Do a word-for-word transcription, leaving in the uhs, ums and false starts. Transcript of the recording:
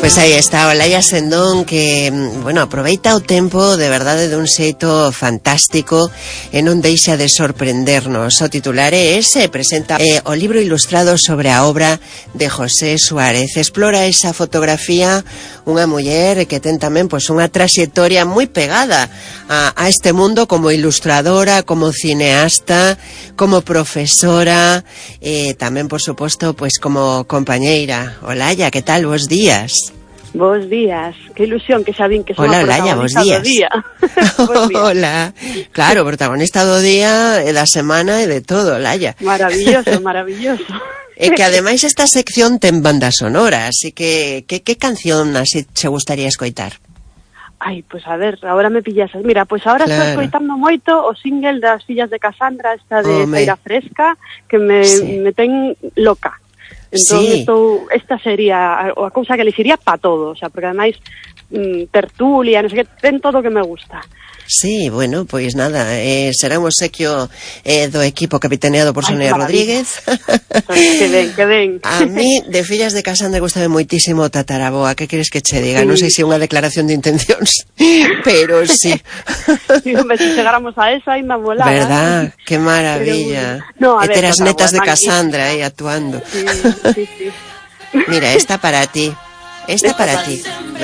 Pois aí está Olaya Sendón, que, bueno, aproveita o tempo de verdade dun xeito fantástico e non deixa de sorprendernos. O titular é ese, presenta eh, o libro ilustrado sobre a obra de José Suárez. Explora esa fotografía, unha muller que ten tamén pois unha traxectoria moi pegada a, a este mundo como ilustradora, como cineasta, como profesora, e tamén, por suposto, pois como compañeira. Olaya, que tal? Bos días. Bos días, que ilusión que xa vin que son Hola, a Olaya, bos días. do día. Bos días. Hola, claro, protagonista do día, e da semana e de todo, Olaya. Maravilloso, maravilloso. E que ademais esta sección ten banda sonora, así que que, que canción así che gustaría escoitar? Ai, pois pues a ver, agora me pillas. Mira, pois pues ahora claro. Estou escoitando moito o single das Fillas de Casandra, esta de Zaira Fresca, que me, sí. me ten loca. Entón, sí. estou, esta sería a, a cousa que le sería pa todo, o sea, porque ademais mm, tertulia, non sei que, ten todo o que me gusta. Sí, bueno, pois nada, eh, será un obsequio eh, do equipo capitaneado por Sonia Rodríguez. Que ben, que ben. A mí, de Fillas de Casandra, gustame moitísimo Tataraboa. Que queres que che diga? Sí. Non sei se é unha declaración de intencións, pero sí. Sí, hombre, se chegáramos a esa, ainda molada. Verdad? Que maravilla. Pero, no, e ter as netas de Casandra aí eh, actuando. Sí, sí, sí. Mira, esta para ti. Esta para ti.